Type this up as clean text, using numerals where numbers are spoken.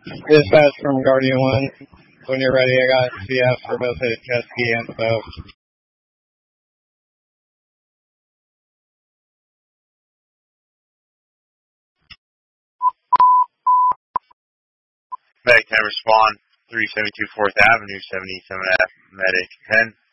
Dispatch from Guardian 1. When you're ready, I got CF for both his jet ski and the boat. Medic 10 respond, 372 4th Avenue, 77F, Medic 10.